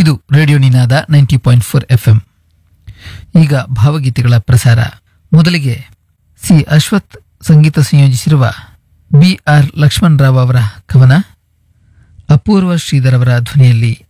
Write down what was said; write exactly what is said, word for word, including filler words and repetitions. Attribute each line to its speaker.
Speaker 1: ಇದು ರೇಡಿಯೋ ನಿನಾದ ninety point four F M. ಈಗ ಭಾವಗೀತೆಗಳ ಪ್ರಸಾರ. ಮೊದಲಿಗೆ ಸಿ ಅಶ್ವಥ್ ಸಂಗೀತ ಸಂಯೋಜಿಸಿರುವ ಬಿ ಆರ್ ಲಕ್ಷ್ಮಣರಾವ್ ಅವರ ಕವನ, ಅಪೂರ್ವ ಶ್ರೀಧರ್ ಅವರ ಧ್ವನಿಯಲ್ಲಿ